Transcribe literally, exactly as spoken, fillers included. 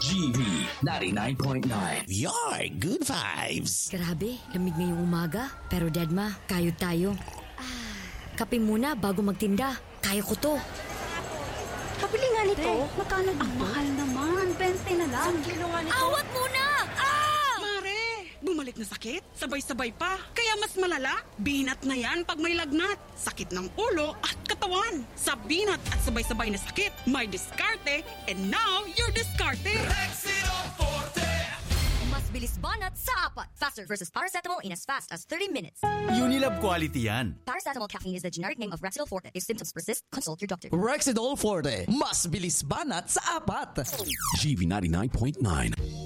G V ninety-nine point nine. Your good vibes. Grabe, lamig ngayong umaga. Pero Dedma, kayod tayo. Ah, kape muna bago magtinda. Kaya ko to. Pabili nga nito. Magkano dito? Ang mahal naman. twenty na lang. Isang kilo nga nito. Awat muna! Ah! Mare, bumalik na sakit. Sabay-sabay pa. Kaya mas malala. Binat na yan pag may lagnat. Sakit ng ulo at katawan. Sa binat at sabay-sabay na sakit, may diskarte. And now, you're diskarte. Rexidol Forte. Mas bilis banat sa apat. Faster versus paracetamol in as fast as thirty minutes. Unilab quality yan. Paracetamol caffeine is the generic name of Rexidol Forte. If symptoms persist, consult your doctor. Rexidol Forte. Mas bilis banat sa apat. G V ninety-nine point nine.